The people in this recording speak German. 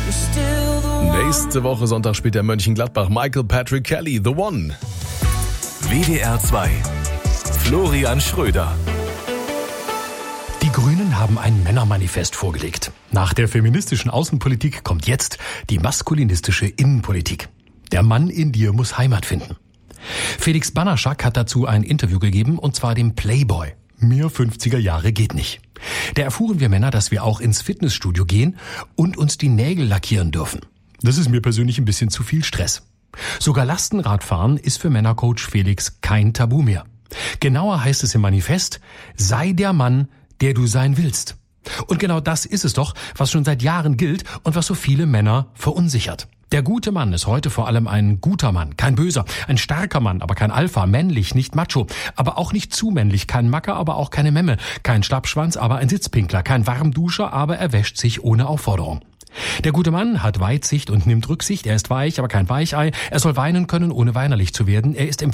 Nächste Woche Sonntag spielt der Mönchengladbach Michael Patrick Kelly, The One. WDR 2. Florian Schröder. Die Grünen haben ein Männermanifest vorgelegt. Nach der feministischen Außenpolitik kommt jetzt die maskulinistische Innenpolitik. Der Mann in dir muss Heimat finden. Felix Banaschak hat dazu ein Interview gegeben, und zwar dem Playboy. Mehr 50er Jahre geht nicht. Da erfuhren wir Männer, dass wir auch ins Fitnessstudio gehen und uns die Nägel lackieren dürfen. Das ist mir persönlich ein bisschen zu viel Stress. Sogar Lastenradfahren ist für Männercoach Felix kein Tabu mehr. Genauer heißt es im Manifest: sei der Mann, der du sein willst. Und genau das ist es doch, was schon seit Jahren gilt und was so viele Männer verunsichert. Der gute Mann ist heute vor allem ein guter Mann, kein böser, ein starker Mann, aber kein Alpha, männlich, nicht macho, aber auch nicht zu männlich, kein Macker, aber auch keine Memme, kein Schlappschwanz, aber ein Sitzpinkler, kein Warmduscher, aber er wäscht sich ohne Aufforderung. Der gute Mann hat Weitsicht und nimmt Rücksicht, er ist weich, aber kein Weichei, er soll weinen können, ohne weinerlich zu werden, er ist empfindlich